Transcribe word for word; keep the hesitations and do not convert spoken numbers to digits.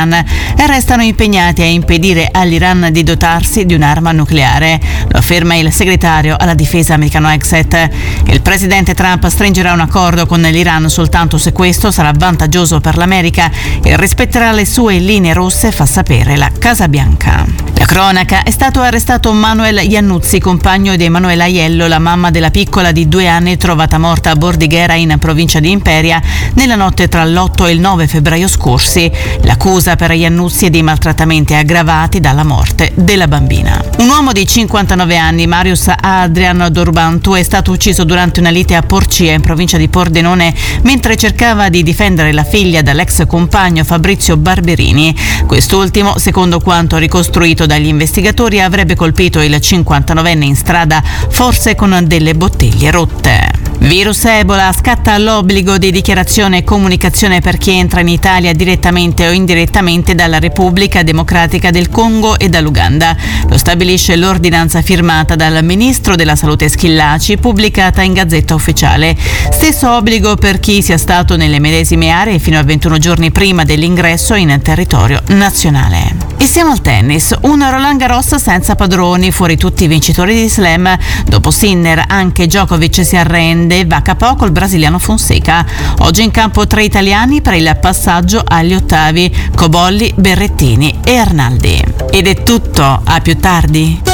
Teheran e restano impegnati a impedire all'Iran di dotarsi di un'arma nucleare. Lo afferma il segretario alla difesa americano Exet. Il presidente Trump stringerà un accordo con l'Iran soltanto se questo sarà vantaggioso per l'America e rispetterà le sue linee rosse, fa sapere la Casa Bianca. La cronaca: è stato arrestato Manuel Iannuzzi, compagno di Emanuela Aiello, la mamma della piccola di due anni trovata morta a Bordighera in provincia di Imperia nella notte tra l'otto e il nove febbraio scorsi. L'accusa per Iannuzzi è di maltrattamenti aggravati dalla morte della bambina. Un uomo di cinquantanove anni, Marius Adrian Dorbantu, è stato ucciso durante una lite a Porcia in provincia di Pordenone mentre cercava di difendere la figlia dall'ex compagno Fabrizio Barberini. Quest'ultimo, secondo quanto ricostruito dagli investigatori, avrebbe colpito il cinquantanovenne in strada, forse con delle bottiglie rotte. Virus Ebola: scatta l'obbligo di dichiarazione e comunicazione per chi entra in Italia direttamente o indirettamente dalla Repubblica Democratica del Congo e dall'Uganda. Lo stabilisce l'ordinanza firmata dal ministro della Salute Schillaci, pubblicata in Gazzetta Ufficiale. Stesso obbligo per chi sia stato nelle medesime aree fino a ventuno giorni prima dell'ingresso in territorio nazionale. E siamo al tennis. Un Roland Garros senza padroni, fuori tutti i vincitori di Slam. Dopo Sinner anche Djokovic si arrende, va a capo col brasiliano Fonseca. Oggi in campo tre italiani per il passaggio agli ottavi: Cobolli, Berrettini e Arnaldi. Ed è tutto, a più tardi.